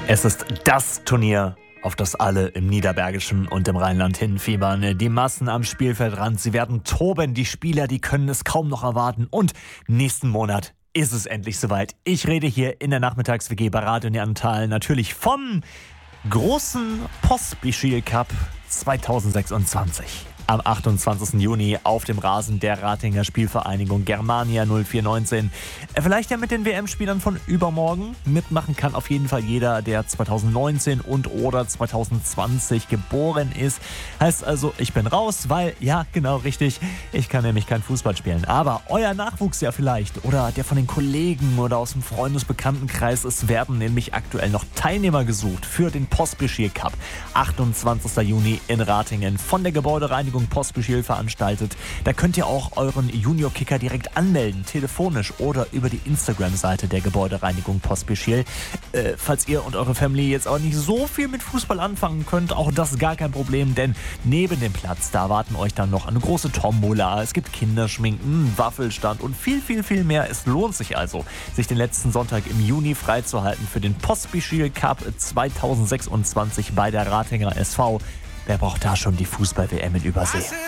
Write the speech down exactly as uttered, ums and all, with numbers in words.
Es ist das Turnier, auf das alle im Niederbergischen und im Rheinland hinfiebern. Die Massen am Spielfeldrand, sie werden toben. Die Spieler, die können es kaum noch erwarten. Und nächsten Monat ist es endlich soweit. Ich rede hier in der Nachmittags-W G bei Radio Neandertal natürlich vom großen Pospischil Cup zweitausendsechsundzwanzig. Am achtundzwanzigsten Juni auf dem Rasen der Ratinger Spielvereinigung Germania null vier neunzehn. Vielleicht ja mit den W M-Spielern von übermorgen. Mitmachen kann auf jeden Fall jeder, der zweitausendneunzehn und oder zweitausendzwanzig geboren ist. Heißt also, ich bin raus, weil, ja, genau richtig, ich kann nämlich kein Fußball spielen. Aber euer Nachwuchs ja vielleicht oder der von den Kollegen oder aus dem Freundesbekanntenkreis, es werden nämlich aktuell noch Teilnehmer gesucht für den Pospischil Cup. achtundzwanzigsten Juni in Ratingen von der Gebäudereinigung Pospischil veranstaltet. Da könnt ihr auch euren Junior-Kicker direkt anmelden, telefonisch oder über die Instagram-Seite der Gebäudereinigung Pospischil. Äh, falls ihr und eure Family jetzt auch nicht so viel mit Fußball anfangen könnt, auch das ist gar kein Problem, denn neben dem Platz, da warten euch dann noch eine große Tombola, es gibt Kinderschminken, einen Waffelstand und viel, viel, viel mehr. Es lohnt sich also, sich den letzten Sonntag im Juni freizuhalten für den Pospischil Cup zweitausendsechsundzwanzig bei der Ratinger S V. Wer braucht da schon die Fußball-W M in Übersee?